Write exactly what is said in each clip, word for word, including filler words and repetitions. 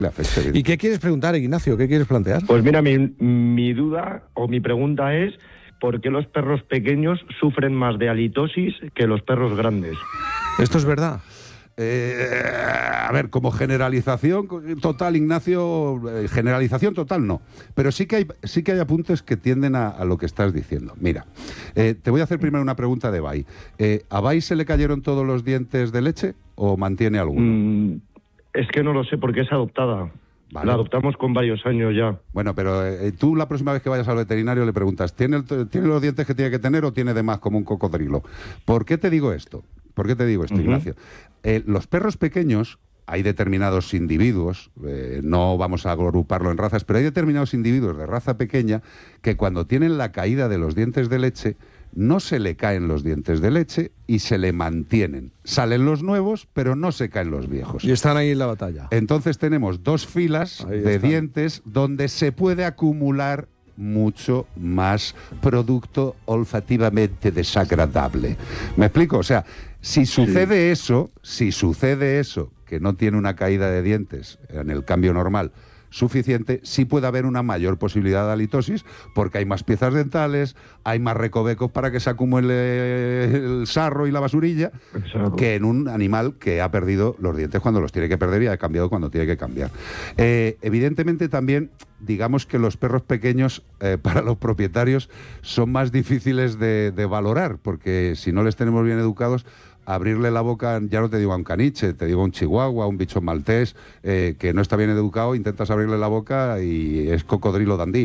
le afecte. ¿Y qué quieres preguntar, Ignacio? ¿Qué quieres plantear? Pues mira, mi, mi duda o mi pregunta es ¿por qué los perros pequeños sufren más de halitosis que los perros grandes? Esto es verdad. Eh, a ver, como generalización total, Ignacio, eh, generalización total no, pero sí que hay, sí que hay apuntes que tienden a, a lo que estás diciendo. Mira, eh, te voy a hacer primero una pregunta de Bai. Eh, ¿A Bai se le cayeron todos los dientes de leche o mantiene alguno? Mm, es que no lo sé porque es adoptada. Vale. La adoptamos con varios años ya. Bueno, pero eh, tú la próxima vez que vayas al veterinario le preguntas, ¿tiene, el, ¿tiene los dientes que tiene que tener o tiene de más como un cocodrilo? ¿Por qué te digo esto? ¿Por qué te digo esto, uh-huh. Ignacio? Eh, los perros pequeños, hay determinados individuos, eh, no vamos a agruparlo en razas, pero hay determinados individuos de raza pequeña que cuando tienen la caída de los dientes de leche, no se le caen los dientes de leche y se le mantienen. Salen los nuevos, pero no se caen los viejos. Y están ahí en la batalla. Entonces tenemos dos filas ahí de están. dientes donde se puede acumular mucho más producto olfativamente desagradable. ¿Me explico? O sea, si sucede sí. eso, si sucede eso, que no tiene una caída de dientes en el cambio normal suficiente, sí puede haber una mayor posibilidad de halitosis porque hay más piezas dentales, hay más recovecos para que se acumule el sarro y la basurilla. Exacto. Que en un animal que ha perdido los dientes cuando los tiene que perder y ha cambiado cuando tiene que cambiar. Eh, evidentemente también, digamos que los perros pequeños eh, para los propietarios son más difíciles de, de valorar porque si no les tenemos bien educados, abrirle la boca, ya no te digo a un caniche, te digo a un chihuahua, a un bicho maltés, eh, que no está bien educado, intentas abrirle la boca y es cocodrilo dandí.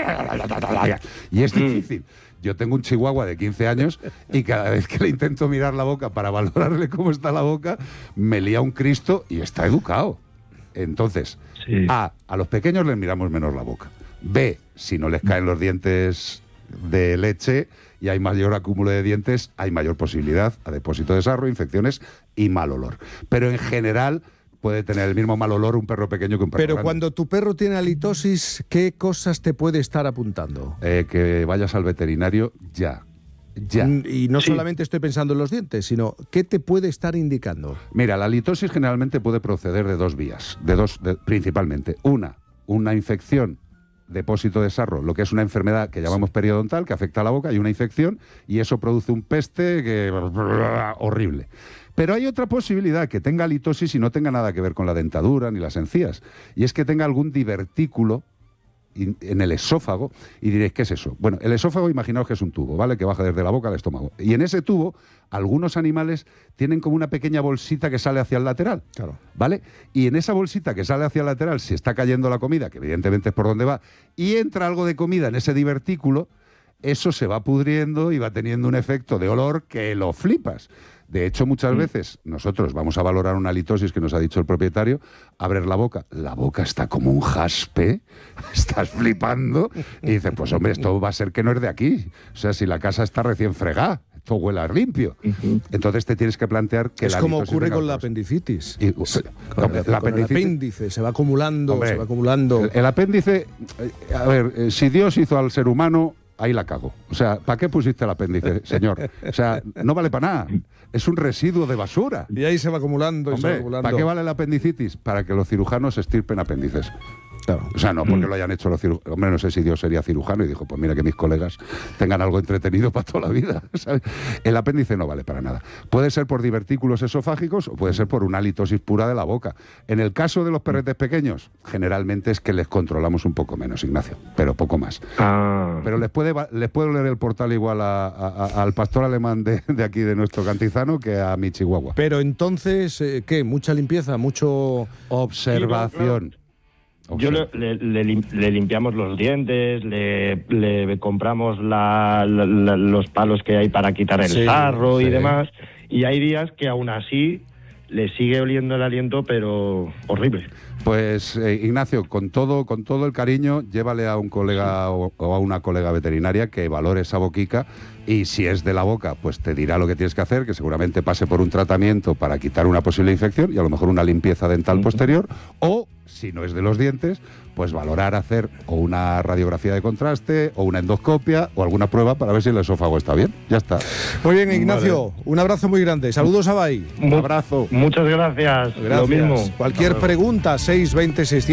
Y es difícil. Yo tengo un chihuahua de quince años y cada vez que le intento mirar la boca para valorarle cómo está la boca, me lía un Cristo y está educado. Entonces, sí. A, a los pequeños les miramos menos la boca. B, si no les caen los dientes de leche y hay mayor acúmulo de dientes, hay mayor posibilidad a depósito de sarro, infecciones y mal olor. Pero en general puede tener el mismo mal olor un perro pequeño que un perro Pero grande. Cuando tu perro tiene halitosis, ¿qué cosas te puede estar apuntando? Eh, que vayas al veterinario ya. Ya. Y no sí. solamente estoy pensando en los dientes, sino ¿qué te puede estar indicando? Mira, la halitosis generalmente puede proceder de dos vías, de dos de, principalmente. Una, una infección, depósito de sarro, lo que es una enfermedad que llamamos periodontal, que afecta a la boca, y una infección, y eso produce un peste que horrible. Pero hay otra posibilidad, que tenga halitosis y no tenga nada que ver con la dentadura ni las encías, y es que tenga algún divertículo en el esófago, y diréis, ¿qué es eso? Bueno, el esófago, imaginaos que es un tubo, ¿vale? Que baja desde la boca al estómago. Y en ese tubo, algunos animales tienen como una pequeña bolsita que sale hacia el lateral, claro. ¿Vale? Y en esa bolsita que sale hacia el lateral, si está cayendo la comida, que evidentemente es por donde va, y entra algo de comida en ese divertículo, eso se va pudriendo y va teniendo un efecto de olor que lo flipas. De hecho, muchas mm. veces nosotros vamos a valorar una halitosis que nos ha dicho el propietario, abres la boca, la boca está como un jaspe, estás flipando, y dices, pues hombre, esto va a ser que no es de aquí. O sea, si la casa está recién fregada, esto huele a limpio. Uh-huh. Entonces te tienes que plantear que es la como ocurre con la apendicitis. Y, uh, sí, con, el, la con el apéndice se va acumulando, hombre, se va acumulando. El, el apéndice, a ver, eh, si Dios hizo al ser humano, ahí la cago. O sea, ¿para qué pusiste el apéndice, señor? O sea, no vale para nada. Es un residuo de basura. Y ahí se va acumulando. Hombre, y se va acumulando. ¿Para qué vale el apendicitis? Para que los cirujanos estirpen apéndices. Claro. O sea, no porque mm. lo hayan hecho los cirujanos. Hombre, no sé si Dios sería cirujano y dijo, pues mira que mis colegas tengan algo entretenido para toda la vida. ¿Sabes? El apéndice no vale para nada. Puede ser por divertículos esofágicos o puede ser por una halitosis pura de la boca. En el caso de los perretes pequeños, generalmente es que les controlamos un poco menos, Ignacio, pero poco más. Ah. Pero les puede, les puede leer el portal igual a, a, a, al pastor alemán de, de aquí, de nuestro cantizano, que a mi chihuahua. Pero entonces, ¿qué? ¿Mucha limpieza? ¿Mucho...? Observación. Sí, no, Yo le, le, le, le limpiamos los dientes, le, le compramos la, la, la, los palos que hay para quitar el sí, sarro sí. y demás, y hay días que aún así le sigue oliendo el aliento, pero horrible. Pues eh, Ignacio, con todo, con todo el cariño, llévale a un colega o, o a una colega veterinaria que valore esa boquica, y si es de la boca, pues te dirá lo que tienes que hacer, que seguramente pase por un tratamiento para quitar una posible infección y a lo mejor una limpieza dental uh-huh. posterior, o si no es de los dientes, pues valorar hacer o una radiografía de contraste o una endoscopia o alguna prueba para ver si el esófago está bien. Ya está. Muy bien, Ignacio, vale. Un abrazo muy grande. Saludos a Bai. Un abrazo. Muchas gracias. Gracias. Lo mismo. Cualquier pregunta, seis veinte, seiscientos